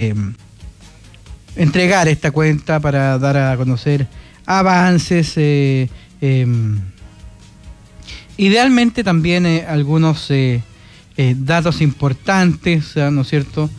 entregar esta cuenta para dar a conocer avances, idealmente también algunos datos importantes, ¿no es cierto?,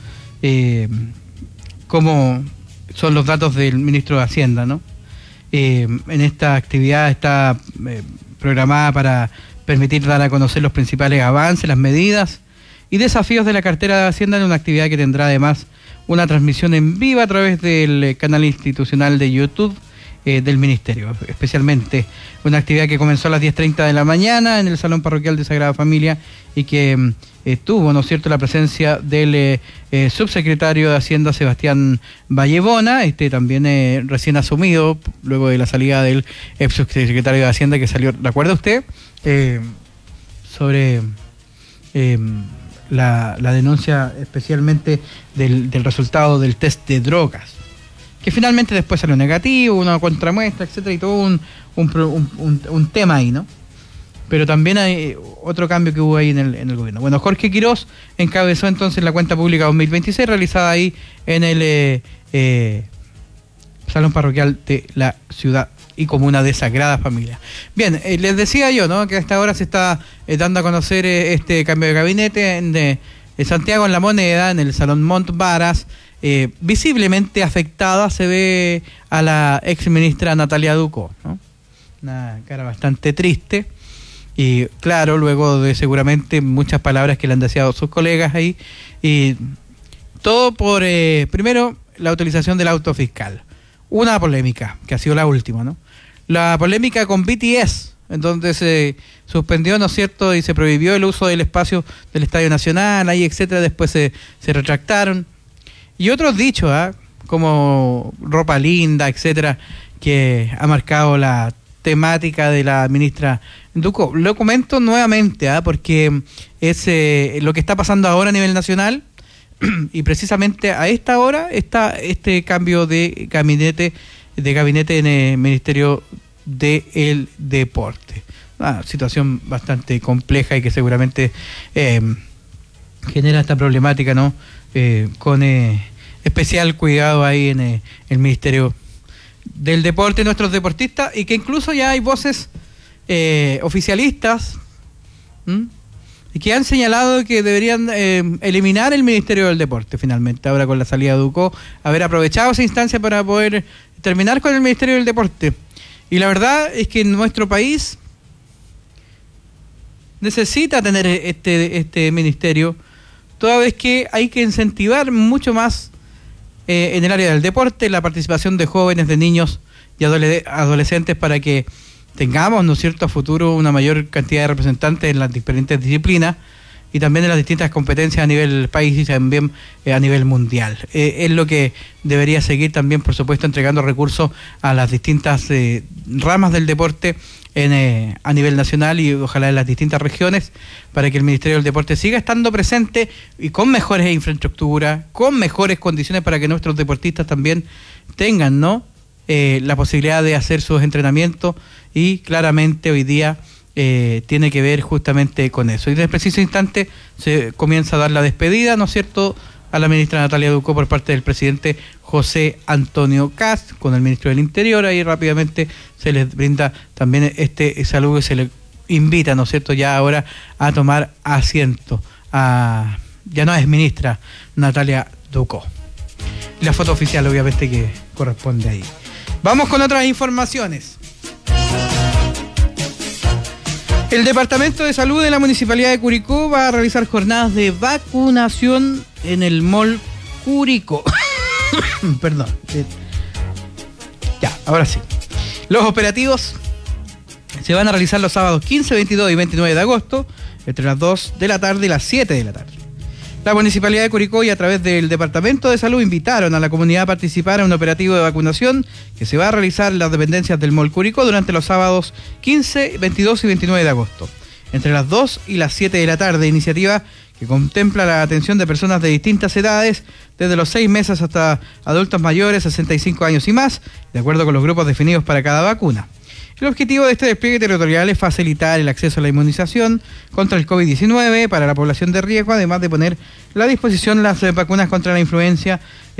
como son los datos del ministro de Hacienda, ¿no? En esta actividad está programada para permitir dar a conocer los principales avances, las medidas y desafíos de la cartera de Hacienda, en una actividad que tendrá además una transmisión en vivo a través del canal institucional de YouTube del Ministerio, especialmente una actividad que comenzó a las 10:30 de la mañana en el Salón Parroquial de Sagrada Familia y que tuvo, ¿no es cierto?, la presencia del subsecretario de Hacienda, Sebastián Vallebona, también recién asumido, luego de la salida del subsecretario de Hacienda que salió, ¿recuerda usted?, sobre la denuncia especialmente del resultado del test de drogas, que finalmente después salió negativo, una contramuestra, etcétera, y todo un tema ahí, ¿no? Pero también hay otro cambio que hubo ahí en el gobierno. Bueno, Jorge Quirós encabezó entonces la cuenta pública 2026 realizada ahí en el Salón Parroquial de la ciudad y comuna de Sagrada Familia. Bien, les decía yo, ¿no?, que a esta hora se está dando a conocer este cambio de gabinete en Santiago, en La Moneda, en el Salón Mont Varas. Visiblemente afectada se ve a la ex ministra Natalia Ducó, ¿no? Una cara bastante triste y claro, luego de seguramente muchas palabras que le han deseado sus colegas ahí, y todo por primero la utilización del auto fiscal, una polémica que ha sido la última, ¿no? La polémica con BTS, en donde se suspendió, ¿no es cierto?, y se prohibió el uso del espacio del Estadio Nacional, ahí, etcétera. Después se retractaron. Y otros dichos, como ropa linda, etcétera, que ha marcado la temática de la ministra Ducó. Lo comento nuevamente, porque es lo que está pasando ahora a nivel nacional, y precisamente a esta hora está este cambio de gabinete en el Ministerio del Deporte. Una situación bastante compleja y que seguramente genera esta problemática, ¿no?, con especial cuidado ahí en el Ministerio del Deporte, nuestros deportistas, y que incluso ya hay voces oficialistas y que han señalado que deberían eliminar el Ministerio del Deporte finalmente, ahora con la salida de Ducó, haber aprovechado esa instancia para poder terminar con el Ministerio del Deporte. Y la verdad es que nuestro país necesita tener este ministerio, toda vez que hay que incentivar mucho más en el área del deporte la participación de jóvenes, de niños y adolescentes, para que tengamos, ¿no es cierto?, a futuro una mayor cantidad de representantes en las diferentes disciplinas y también en las distintas competencias a nivel país y también a nivel mundial. Es lo que debería seguir también, por supuesto, entregando recursos a las distintas ramas del deporte a nivel nacional y ojalá en las distintas regiones, para que el Ministerio del Deporte siga estando presente y con mejores infraestructuras, con mejores condiciones para que nuestros deportistas también tengan, ¿no?, la posibilidad de hacer sus entrenamientos, y claramente hoy día tiene que ver justamente con eso. Y en el preciso instante se comienza a dar la despedida, ¿no es cierto?, a la ministra Natalia Ducó por parte del presidente José Antonio Kast, con el ministro del Interior. Ahí rápidamente se les brinda también este saludo y se les invita, ¿no es cierto?, ya ahora a tomar asiento. Ya no es ministra Natalia Ducó. Y la foto oficial obviamente que corresponde ahí. Vamos con otras informaciones. El Departamento de Salud de la Municipalidad de Curicó va a realizar jornadas de vacunación en el Mall Curicó. Perdón. Ya, ahora sí. Los operativos se van a realizar los sábados 15, 22 y 29 de agosto, entre las 2 de la tarde y las 7 de la tarde. La Municipalidad de Curicó y a través del Departamento de Salud invitaron a la comunidad a participar en un operativo de vacunación que se va a realizar en las dependencias del Mall Curicó durante los sábados 15, 22 y 29 de agosto, entre las 2 y las 7 de la tarde, iniciativa que contempla la atención de personas de distintas edades, desde los 6 meses hasta adultos mayores, 65 años y más, de acuerdo con los grupos definidos para cada vacuna. El objetivo de este despliegue territorial es facilitar el acceso a la inmunización contra el COVID-19 para la población de riesgo, además de poner a la disposición las vacunas contra la influenza